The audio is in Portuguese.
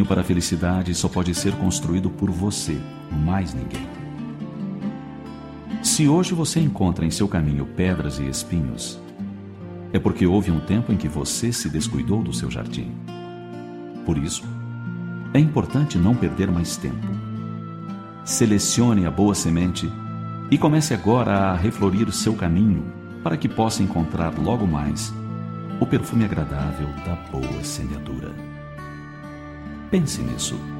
para a felicidade só pode ser construído por você, mais ninguém. Se hoje você encontra em seu caminho pedras e espinhos, é porque houve um tempo em que você se descuidou do seu jardim. Por isso, é importante não perder mais tempo. Selecione a boa semente e comece agora a reflorir seu caminho para que possa encontrar logo mais o perfume agradável da boa semeadura. Pense nisso.